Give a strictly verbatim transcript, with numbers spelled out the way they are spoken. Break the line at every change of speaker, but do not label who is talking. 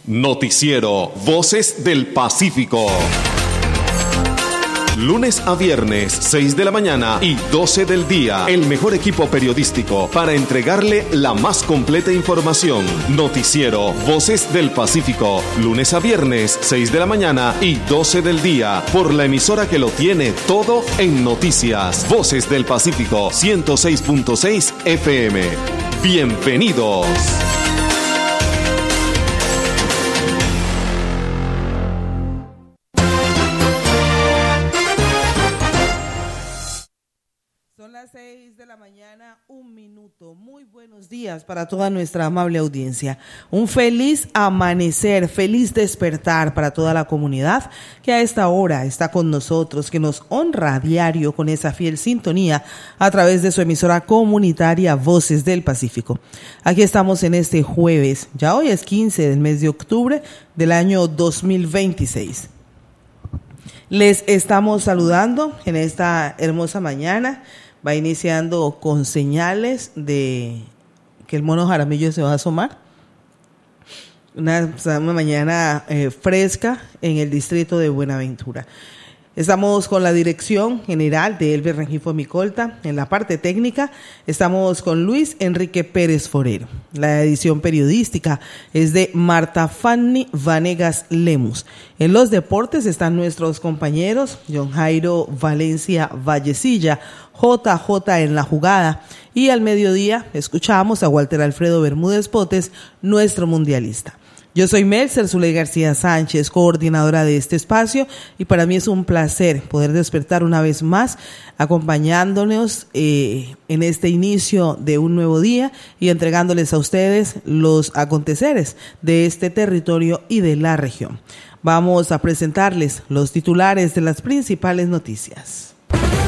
Noticiero Voces del Pacífico. Lunes a viernes, seis de la mañana y doce del día. El mejor equipo periodístico para entregarle la más completa información. Noticiero Voces del Pacífico. Lunes a viernes, seis de la mañana y doce del día. Por la emisora que lo tiene todo en noticias. Voces del Pacífico, ciento seis punto seis F M. Bienvenidos.
seis de la mañana, un minuto. Muy buenos días para toda nuestra amable audiencia. Un feliz amanecer, feliz despertar para toda la comunidad que a esta hora está con nosotros, que nos honra a diario con esa fiel sintonía a través de su emisora comunitaria Voces del Pacífico. Aquí estamos en este jueves, ya hoy es quince del mes de octubre del año dos mil veintiséis. Les estamos saludando en esta hermosa mañana. Va iniciando con señales de que el mono Jaramillo se va a asomar. Una, una mañana eh, fresca en el distrito de Buenaventura. Estamos con la dirección general de Elber Rengifo Micolta. En la parte técnica estamos con Luis Enrique Pérez Forero. La edición periodística es de Marta Fanny Vanegas Lemus. En los deportes están nuestros compañeros John Jairo Valencia Vallecilla, J J en la jugada, y al mediodía escuchamos a Walter Alfredo Bermúdez Potes, nuestro mundialista. Yo soy Melser Zuley García Sánchez, coordinadora de este espacio, y para mí es un placer poder despertar una vez más acompañándonos eh, en este inicio de un nuevo día y entregándoles a ustedes los aconteceres de este territorio y de la región. Vamos a presentarles los titulares de las principales noticias.